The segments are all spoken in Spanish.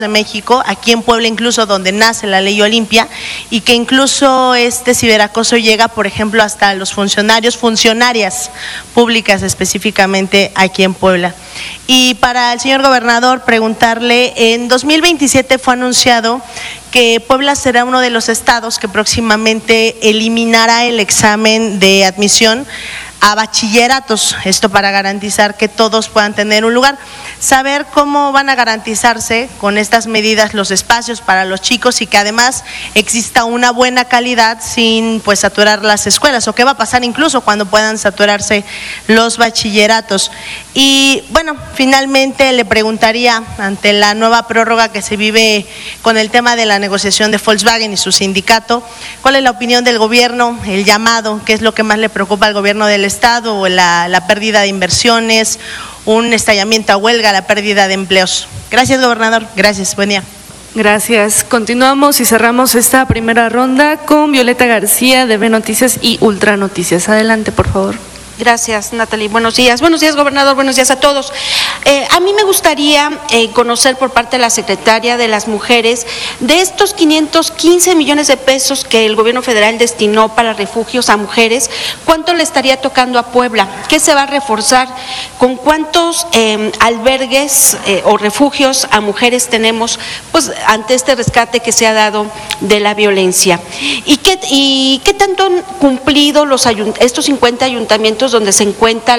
de México, aquí en Puebla incluso donde nace la ley Olimpia, y que incluso este ciberacoso llega, por ejemplo, hasta los funcionarias públicas específicamente aquí en Puebla. Y para el señor gobernador preguntarle, en 2027 fue anunciado que Puebla será uno de los estados que próximamente eliminará el examen de admisión a bachilleratos, esto para garantizar que todos puedan tener un lugar. Saber cómo van a garantizarse con estas medidas los espacios para los chicos y que además exista una buena calidad sin pues saturar las escuelas, o qué va a pasar incluso cuando puedan saturarse los bachilleratos. Y bueno, finalmente le preguntaría, ante la nueva prórroga que se vive con el tema de la negociación de Volkswagen y su sindicato, ¿cuál es la opinión del gobierno, el llamado, qué es lo que más le preocupa al gobierno del Estado, o la pérdida de inversiones, un estallamiento a huelga, la pérdida de empleos? Gracias, gobernador. Gracias. Buen día. Gracias. Continuamos y cerramos esta primera ronda con Violeta García de B Noticias y Ultra Noticias. Adelante, por favor. Gracias, Natalie. Buenos días, gobernador, buenos días a todos. A mí me gustaría conocer por parte de la Secretaria de las Mujeres, de estos 515 millones de pesos que el gobierno federal destinó para refugios a mujeres, ¿cuánto le estaría tocando a Puebla? ¿Qué se va a reforzar? ¿Con cuántos albergues o refugios a mujeres tenemos pues ante este rescate que se ha dado de la violencia? ¿Y qué tanto han cumplido estos 50 ayuntamientos donde se encuentra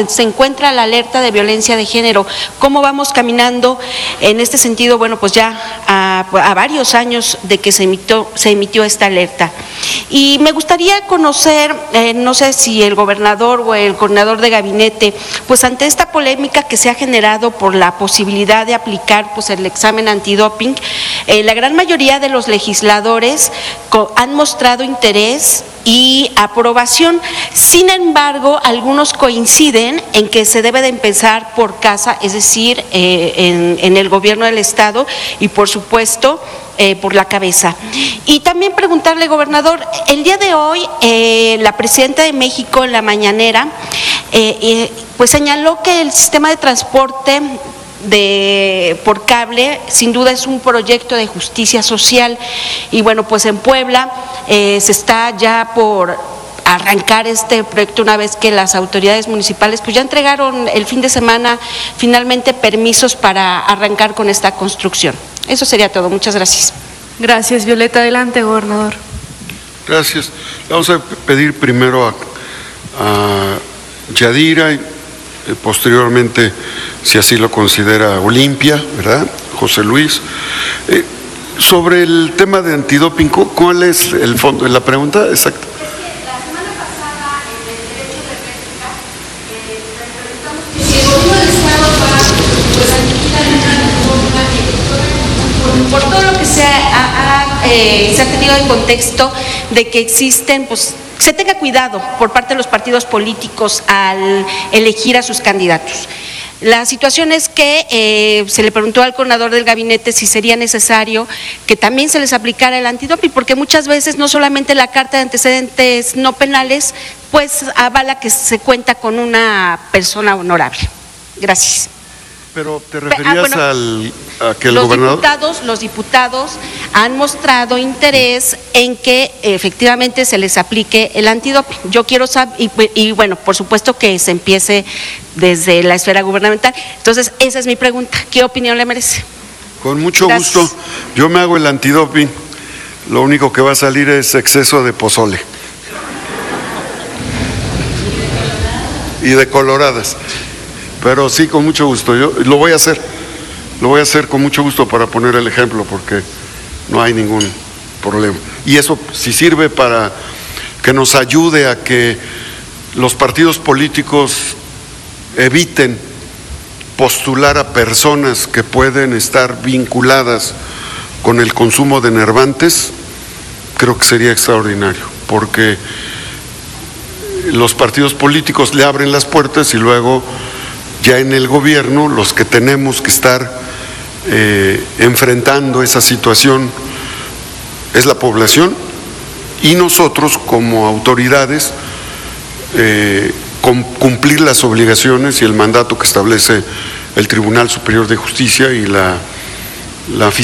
la alerta de violencia de género? ¿Cómo vamos caminando en este sentido? Bueno, pues ya a varios años de que se emitió esta alerta. Y me gustaría conocer, no sé si el gobernador o el coordinador de gabinete, pues ante esta polémica que se ha generado por la posibilidad de aplicar pues el examen antidoping, la gran mayoría de los legisladores han mostrado interés y aprobación. Sin embargo, algunos coinciden en que se debe de empezar por casa, es decir, en el gobierno del Estado y por supuesto por la cabeza. Y también preguntarle, gobernador, el día de hoy la presidenta de México en la mañanera pues señaló que el sistema de transporte por cable sin duda es un proyecto de justicia social, y bueno, pues en Puebla se está ya por arrancar este proyecto una vez que las autoridades municipales pues ya entregaron el fin de semana finalmente permisos para arrancar con esta construcción. Eso sería todo. Muchas gracias. Gracias, Violeta. Adelante, gobernador. Gracias. Vamos a pedir primero a Yadira y posteriormente, si así lo considera, Olimpia, ¿verdad? José Luis. Sobre el tema de antidoping, ¿cuál es el fondo de la pregunta? Exacto. La semana pasada, en el derecho de réplica, preguntamos si el gobierno del Estado va pues, a admitir alguna reforma por todo lo que se ha tenido en contexto de que existen, pues, se tenga cuidado por parte de los partidos políticos al elegir a sus candidatos. La situación es que se le preguntó al coordinador del gabinete si sería necesario que también se les aplicara el antidoping, porque muchas veces no solamente la carta de antecedentes no penales, pues avala que se cuenta con una persona honorable. Gracias. Pero te referías a que el gobernador… Los diputados han mostrado interés en que efectivamente se les aplique el antidoping. Yo quiero saber, y bueno, por supuesto que se empiece desde la esfera gubernamental. Entonces, esa es mi pregunta. ¿Qué opinión le merece? Con mucho gusto. Yo me hago el antidoping. Lo único que va a salir es exceso de pozole. Y de coloradas. Pero sí, con mucho gusto. Yo lo voy a hacer con mucho gusto para poner el ejemplo, porque no hay ningún problema. Y eso sí sirve para que nos ayude a que los partidos políticos eviten postular a personas que pueden estar vinculadas con el consumo de enervantes. Creo que sería extraordinario, porque los partidos políticos le abren las puertas y luego ya en el gobierno los que tenemos que estar enfrentando esa situación es la población, y nosotros como autoridades cumplir las obligaciones y el mandato que establece el Tribunal Superior de Justicia y la